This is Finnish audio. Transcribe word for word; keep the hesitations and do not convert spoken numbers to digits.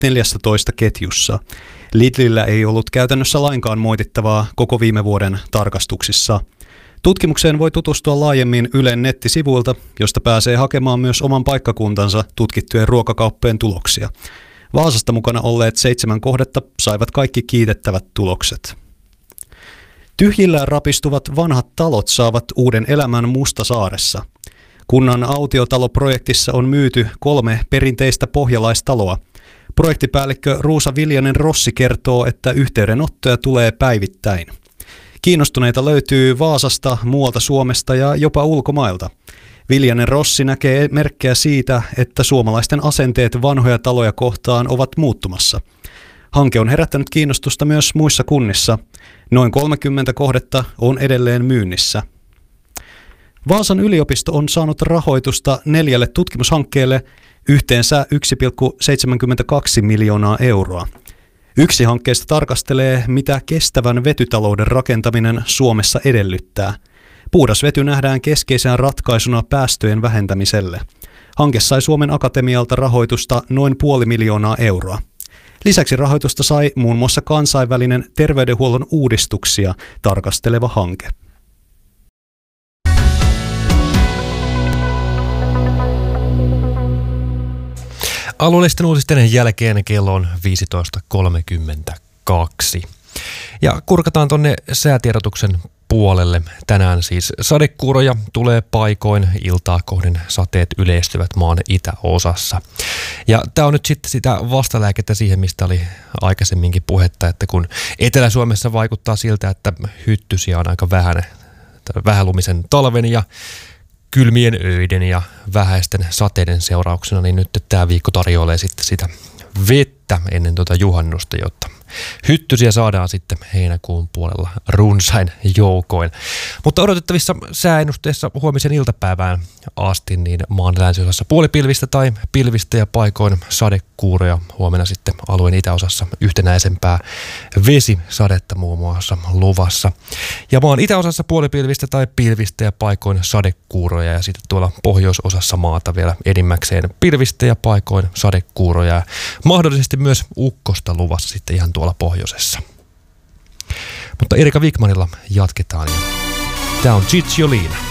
neljätoista ketjussa. Lidlillä ei ollut käytännössä lainkaan moitittavaa koko viime vuoden tarkastuksissa. Tutkimukseen voi tutustua laajemmin Ylen nettisivuilta, josta pääsee hakemaan myös oman paikkakuntansa tutkittujen ruokakauppojen tuloksia. Vaasasta mukana olleet seitsemän kohdetta saivat kaikki kiitettävät tulokset. Tyhjillään rapistuvat vanhat talot saavat uuden elämän Mustasaaressa. Kunnan autiotaloprojektissa on myyty kolme perinteistä pohjalaistaloa. Projektipäällikkö Ruusa Viljanen Rossi kertoo, että yhteydenottoja tulee päivittäin. Kiinnostuneita löytyy Vaasasta, muualta Suomesta ja jopa ulkomailta. Viljanen Rossi näkee merkkejä siitä, että suomalaisten asenteet vanhoja taloja kohtaan ovat muuttumassa. Hanke on herättänyt kiinnostusta myös muissa kunnissa. Noin kolmekymmentä kohdetta on edelleen myynnissä. Vaasan yliopisto on saanut rahoitusta neljälle tutkimushankkeelle yhteensä yksi pilkku seitsemänkymmentäkaksi miljoonaa euroa. Yksi hankkeesta tarkastelee, mitä kestävän vetytalouden rakentaminen Suomessa edellyttää. Puhdas vety nähdään keskeisenä ratkaisuna päästöjen vähentämiselle. Hanke sai Suomen Akatemialta rahoitusta noin puoli miljoonaa euroa. Lisäksi rahoitusta sai muun muassa kansainvälinen terveydenhuollon uudistuksia tarkasteleva hanke. Alueellisten uutisten jälkeen kello on viisitoista kolmekymmentäkaksi. Ja kurkataan tuonne säätiedotuksen puolelle. Tänään siis sadekuuroja tulee paikoin, iltaa kohden sateet yleistyvät maan itäosassa. Ja tämä on nyt sitten sitä vastalääkettä siihen, mistä oli aikaisemminkin puhetta, että kun Etelä-Suomessa vaikuttaa siltä, että hyttysiä on aika vähän, vähälumisen talven ja kylmien öiden ja vähäisten sateiden seurauksena, niin nyt tämä viikko tarjoilee sitten sitä vettä ennen tuota juhannusta, jotta hyttysiä saadaan sitten heinäkuun puolella runsain joukoin. Mutta odotettavissa sääennusteessa huomisen iltapäivään asti niin maan länsiosassa puolipilvistä tai pilvistä ja paikoin sadekuuroja. Huomenna sitten alueen itäosassa yhtenäisempää vesisadetta muun muassa luvassa. Ja maan itäosassa puolipilvistä tai pilvistä ja paikoin sadekuuroja ja sitten tuolla pohjoisosassa maata vielä enimmäkseen pilvistä ja paikoin sadekuuroja ja mahdollisesti myös ukkosta luvassa sitten ihan tuolla pohjoisessa. Mutta Erika Wikmanilla jatketaan ja tää on Cicciolina.